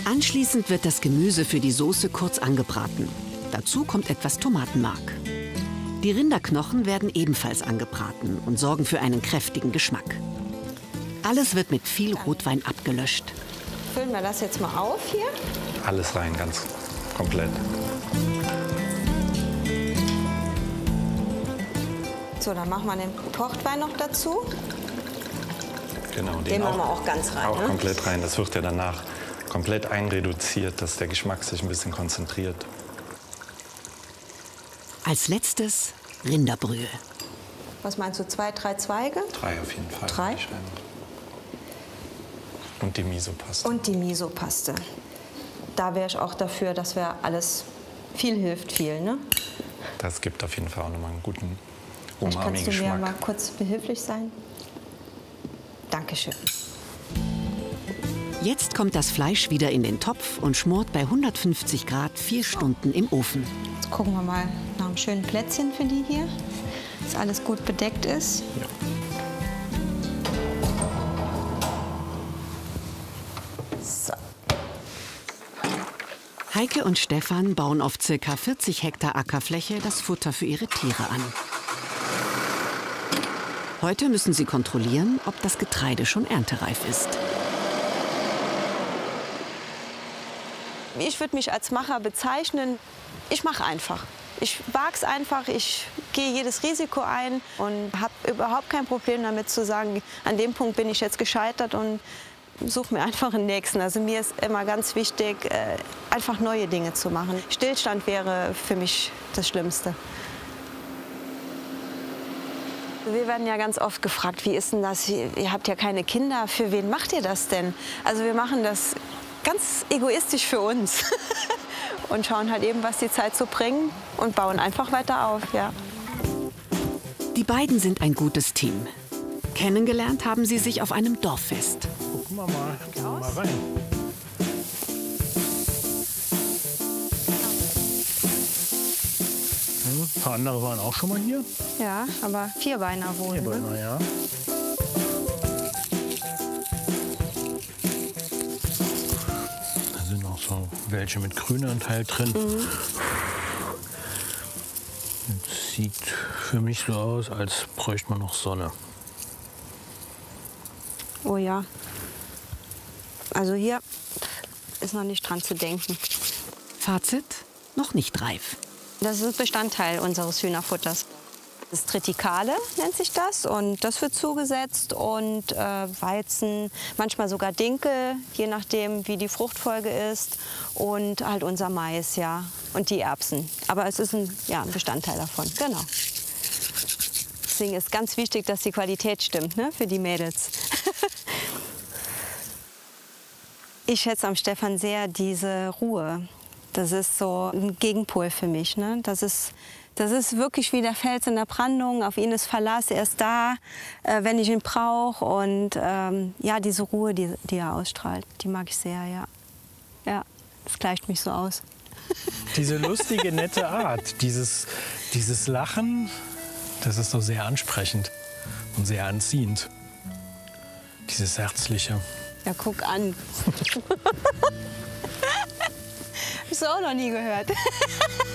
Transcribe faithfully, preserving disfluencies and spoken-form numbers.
Anschließend wird das Gemüse für die Soße kurz angebraten. Dazu kommt etwas Tomatenmark. Die Rinderknochen werden ebenfalls angebraten und sorgen für einen kräftigen Geschmack. Alles wird mit viel Rotwein abgelöscht. Füllen wir das jetzt mal auf hier. Alles rein, ganz komplett. So, dann machen wir den Portwein noch dazu. Genau, den, Den machen wir auch, auch ganz rein. Auch ne? komplett rein. Das wird ja danach komplett einreduziert, dass der Geschmack sich ein bisschen konzentriert. Als letztes Rinderbrühe. Was meinst du, zwei, drei Zweige? Drei auf jeden Fall. Drei? Und die Miso-Paste. Und die Miso-Paste. Da wäre ich auch dafür, dass wir alles, viel hilft viel, ne? Das gibt auf jeden Fall auch nochmal einen guten Vielleicht kannst du mir Umami-Geschmack. mal kurz behilflich sein? Dankeschön. Jetzt kommt das Fleisch wieder in den Topf und schmort bei hundertfünfzig Grad vier Stunden im Ofen. Jetzt gucken wir mal nach einem schönen Plätzchen für die hier, dass alles gut bedeckt ist. Ja. So. Heike und Stefan bauen auf ca. vierzig Hektar Ackerfläche das Futter für ihre Tiere an. Heute müssen sie kontrollieren, ob das Getreide schon erntereif ist. Ich würde mich als Macher bezeichnen. Ich mache einfach. Ich wage es einfach, ich gehe jedes Risiko ein und habe überhaupt kein Problem damit zu sagen, an dem Punkt bin ich jetzt gescheitert und suche mir einfach den nächsten. Also mir ist immer ganz wichtig, einfach neue Dinge zu machen. Stillstand wäre für mich das Schlimmste. Wir werden ja ganz oft gefragt, wie ist denn das? Ihr habt ja keine Kinder, für wen macht ihr das denn? Also wir machen das ganz egoistisch für uns und schauen halt eben, was die Zeit so bringt und bauen einfach weiter auf, ja. Die beiden sind ein gutes Team. Kennengelernt haben sie sich auf einem Dorffest. Gucken wir mal, gehen wir mal rein. Ein paar andere waren auch schon mal hier. Ja, aber Vierbeiner wohl. Vierbeiner, ne? ja. Da sind auch so welche mit Grünanteil drin. Mhm. Das sieht für mich so aus, als bräuchte man noch Sonne. Oh ja. Also hier ist noch nicht dran zu denken. Fazit: noch nicht reif. Das ist Bestandteil unseres Hühnerfutters. Das Tritikale nennt sich das und das wird zugesetzt und äh, Weizen, manchmal sogar Dinkel, je nachdem wie die Fruchtfolge ist und halt unser Mais, ja, und die Erbsen. Aber es ist ein, ja, ein Bestandteil davon, genau. Deswegen ist ganz wichtig, dass die Qualität stimmt, ne, für die Mädels. Ich schätze am Stefan sehr diese Ruhe. Das ist so ein Gegenpol für mich, ne? Das ist Das ist wirklich wie der Fels in der Brandung. Auf ihn ist Verlass. Er ist da, äh, wenn ich ihn brauche. Und ähm, ja, diese Ruhe, die, die er ausstrahlt, die mag ich sehr, ja. Ja, das gleicht mich so aus. Diese lustige, nette Art, dieses, dieses Lachen, das ist so sehr ansprechend und sehr anziehend. Dieses Herzliche. Ja, guck an. Hast du auch noch nie gehört.